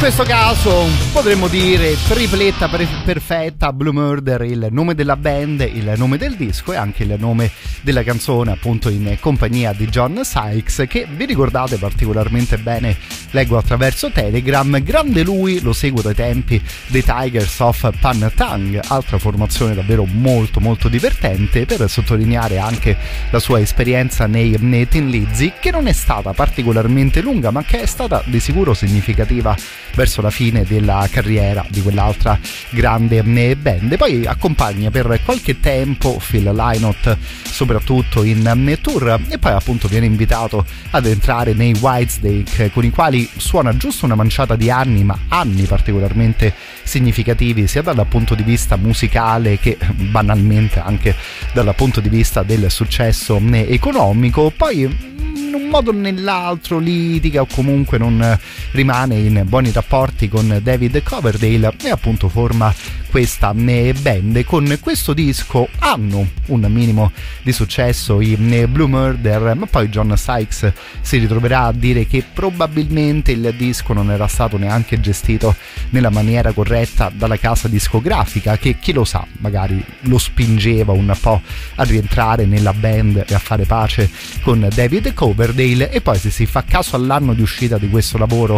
questo caso potremmo dire tripletta perfetta. Blue Murder, il nome della band, il nome del disco e anche il nome della canzone, appunto in compagnia di John Sykes, che vi ricordate particolarmente bene, leggo attraverso Telegram. Grande lui, lo seguo dai tempi dei Tigers of Pantang, altra formazione davvero molto molto divertente, per sottolineare anche la sua esperienza nei Tin Lizzy, che non è stata particolarmente lunga ma che è stata di sicuro significativa verso la fine della carriera di quell'altra grande band. Poi accompagna per qualche tempo Phil Lynott, soprattutto in tour, e poi appunto viene invitato ad entrare nei Whitesnake, con i quali suona giusto una manciata di anni, ma anni particolarmente significativi sia dal punto di vista musicale che banalmente anche dal punto di vista del successo economico. Poi in un modo o nell'altro litiga o comunque non rimane in buoni rapporti con David Coverdale e appunto forma questa band. Con questo disco hanno un minimo di successo i Blue Murder, ma poi John Sykes si ritroverà a dire che probabilmente il disco non era stato neanche gestito nella maniera corretta dalla casa discografica, che chi lo sa magari lo spingeva un po' a rientrare nella band e a fare pace con David Coverdale. E poi se si fa caso all'anno di uscita di questo lavoro,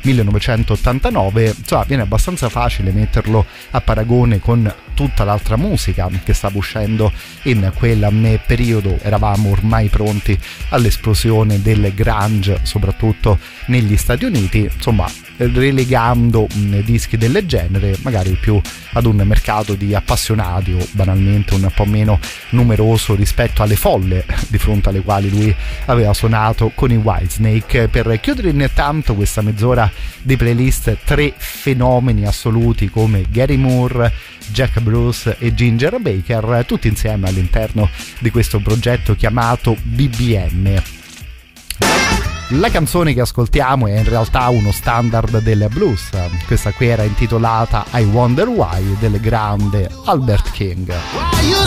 1989, insomma viene abbastanza facile metterlo a paragone con tutta l'altra musica che stava uscendo in quel periodo. Eravamo ormai pronti all'esplosione del grunge, soprattutto negli Stati Uniti, insomma relegando dischi del genere magari più ad un mercato di appassionati o banalmente un po' meno numeroso rispetto alle folle di fronte alle quali lui aveva suonato con i Whitesnake. Per chiudere intanto questa mezz'ora di playlist, tre fenomeni assoluti come Gary Moore, Jack Bruce e Ginger Baker, tutti insieme all'interno di questo progetto chiamato BBM. La canzone che ascoltiamo è in realtà uno standard del blues, questa qui era intitolata I Wonder Why del grande Albert King.